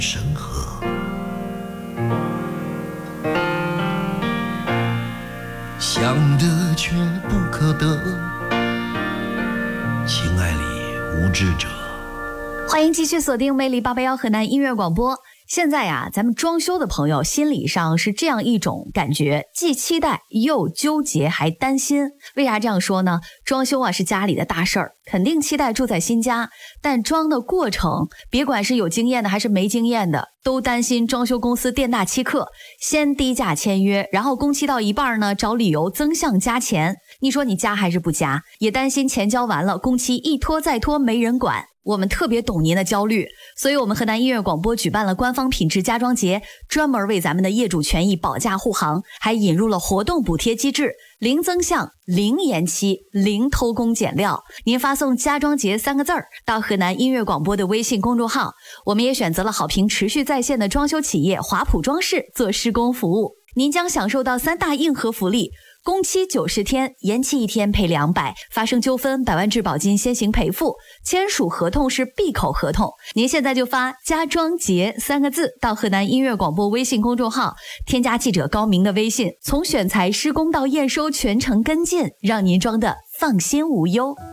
深河，想得却不可得，情爱里无知者。 欢迎继续锁定魅力881河南音乐广播。现在呀，咱们装修的朋友心理上是这样一种感觉，既期待又纠结还担心。为啥这样说呢？装修啊是家里的大事儿，肯定期待住在新家，但装的过程，别管是有经验的还是没经验的，都担心装修公司店大欺客，先低价签约，然后工期到一半呢，找理由增项加钱。你说你加还是不加？也担心钱交完了，工期一拖再拖没人管。我们特别懂您的焦虑，所以我们河南音乐广播举办了官方品质家装节，专门为咱们的业主权益保驾护航，还引入了活动补贴机制，零增项、零延期、零偷工减料。您发送家装节3个字到河南音乐广播的微信公众号，我们也选择了好评持续在线的装修企业华普装饰做施工服务，您将享受到3大硬核福利。工期90天，延期1天赔200，发生纠纷100万质保金先行赔付，签署合同是闭口合同。您现在就发家装节3个字到河南音乐广播微信公众号，添加记者高明的微信，从选材施工到验收全程跟进，让您装的放心无忧。